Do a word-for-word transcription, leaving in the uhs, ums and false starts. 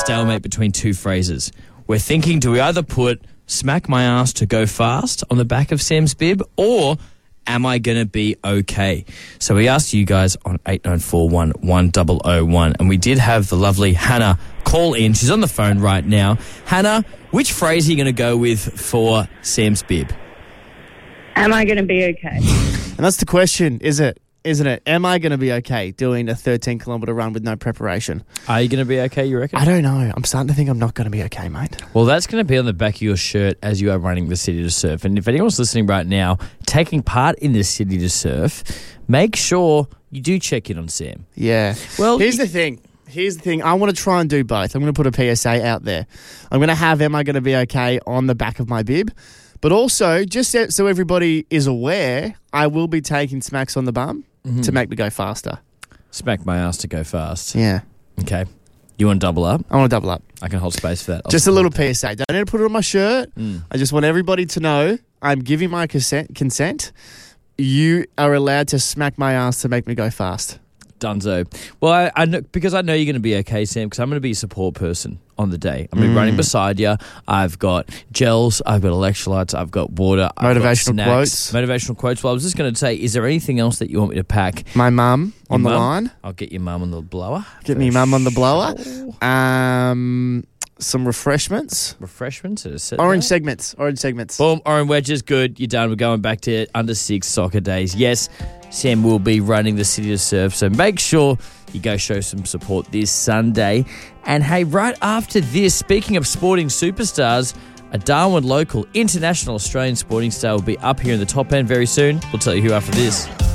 stalemate between two phrases. We're thinking, do we either put smack my ass to go fast on the back of Sam's bib, or am I going to be okay? So we asked you guys on eight nine four one, one zero zero one, and we did have the lovely Hannah call in. She's on the phone right now. Hannah, which phrase are you going to go with for Sam's bib? Am I going to be okay? And that's the question, is it? Isn't it? Am I going to be okay doing a thirteen kilometre run with no preparation? Are you going to be okay, you reckon? I don't know. I'm starting to think I'm not going to be okay, mate. Well, that's going to be on the back of your shirt as you are running the City to Surf. And if anyone's listening right now, taking part in the City to Surf, make sure you do check in on Sam. Yeah. Well, here's the thing. Here's the thing. I want to try and do both. I'm going to put a P S A out there. I'm going to have Am I Going to Be Okay on the back of my bib. But also, just so everybody is aware, I will be taking smacks on the bum mm-hmm. to make me go faster. Smack my ass to go fast. Yeah. Okay. You want to double up? I want to double up. I can hold space for that. I'll just a little that. P S A. Don't need to put it on my shirt. Mm. I just want everybody to know I'm giving my consent. consent. You are allowed to smack my ass to make me go fast. Dunzo. Well, I, I know, because I know you're going to be okay, Sam, because I'm going to be a support person on the day. I'm going to be mm. running beside you. I've got gels, I've got electrolytes, I've got water, I've motivational got quotes. Motivational quotes. Well, I was just going to say, is there anything else that you want me to pack? My mum on Your the mum? line. I'll get your mum on the blower. Get me mum on the blower. Um, some refreshments. Refreshments? Orange that? segments. Orange segments. Boom, orange wedges, good. You're done. We're going back to under six soccer days. Yes, Sam will be running the City to Surf, so make sure you go show some support this Sunday. And hey, right after this, speaking of sporting superstars, a Darwin local international Australian sporting star will be up here in the top end very soon. We'll tell you who after this.